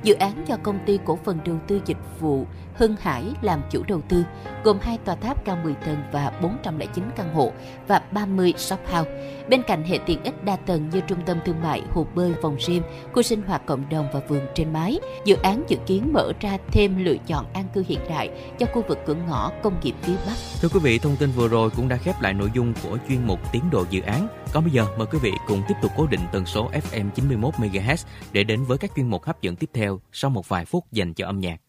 Dự án do công ty cổ phần đầu tư dịch vụ Hưng Hải làm chủ đầu tư, gồm 2 tòa tháp cao 10 tầng và 409 căn hộ và 30 shop house. Bên cạnh hệ tiện ích đa tầng như trung tâm thương mại, hồ bơi, phòng gym, khu sinh hoạt cộng đồng và vườn trên mái, dự án dự kiến mở ra thêm lựa chọn an cư hiện đại cho khu vực cửa ngõ công nghiệp phía Bắc. Thưa quý vị, thông tin vừa rồi cũng đã khép lại nội dung của chuyên mục Tiến độ dự án. Còn bây giờ mời quý vị cùng tiếp tục cố định tần số FM 91 MHz để đến với các chuyên mục hấp dẫn tiếp theo sau một vài phút dành cho âm nhạc.